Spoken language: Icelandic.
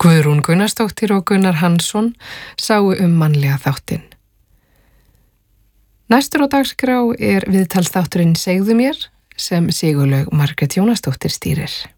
Guðrún Gunnarsdóttir og Gunnar Hansson sáu mannlega þáttinn. Næstur á dagskrá viðtalsþátturinn Segðu mér sem Sigurlaug Margrét Jónasdóttir stýrir.